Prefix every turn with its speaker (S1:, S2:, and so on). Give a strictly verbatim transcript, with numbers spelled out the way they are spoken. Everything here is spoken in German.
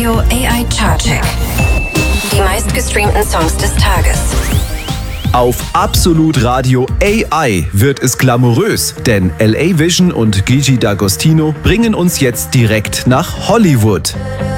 S1: Radio A I Chartcheck. Die meistgestreamten Songs des Tages.
S2: Auf Absolut Radio A I wird es glamourös, denn L A Vision und Gigi D'Agostino bringen uns jetzt direkt nach Hollywood.